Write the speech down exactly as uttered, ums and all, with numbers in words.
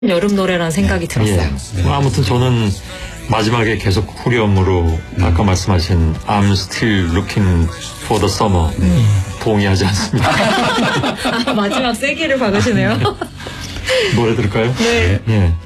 여름 노래라는 생각이 들었어요. 예. 뭐 아무튼 저는 마지막에 계속 후렴으로 음. 아까 말씀하신 I'm still looking for the summer 음. 동의하지 않습니다. 아, 마지막 세기를 박으시네요. 노래 들을까요? 네. 예.